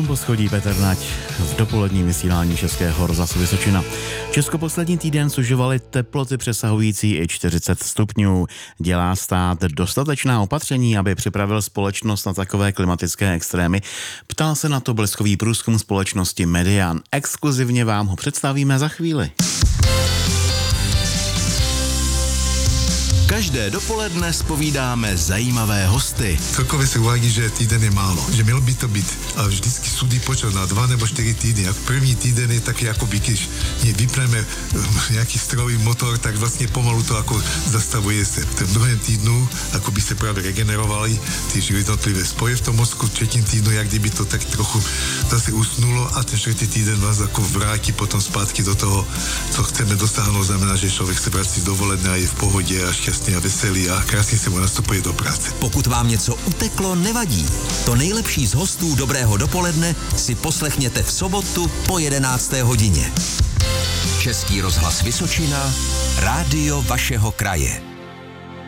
poschodí Petr Nať v dopoledním vysílání Českého rozhlasu Vysočina. Česko poslední týden sužovaly teploty přesahující i 40 stupňů. Dělá stát dostatečná opatření, aby připravil společnost na takové klimatické extrémy? Ptal se na to bleskový průzkum společnosti Median. Exkluzivně vám ho představíme za chvíli. Každé dopoledne zpovídáme zajímavé hosty. Celkově se uvádí, že týden je málo, že mělo by to být a vždycky súdy počet na 2 nebo 4 týdny. A první týden je taky jako by, když vypneme nějaký strojový motor, tak vlastně pomalu to jako zastavuje se. V tom druhém týdnu jako by se právě regenerovali ty jednotlivé spoje v tom mozku, v třetím týdnu, jak kdyby to tak trochu zase usnulo a ten čtvrtý týden vás jako vrátí potom zpátky do toho, co chceme dosáhnout. Znamená, že člověk se vrací dovolené a je v pohodě a šťastný a veselý a krásně se mu nastupuje do práce. Pokud vám něco uteklo, nevadí. To nejlepší z hostů Dobrého dopoledne si poslechněte v sobotu po 11. hodině. Český rozhlas Vysočina, rádio vašeho kraje.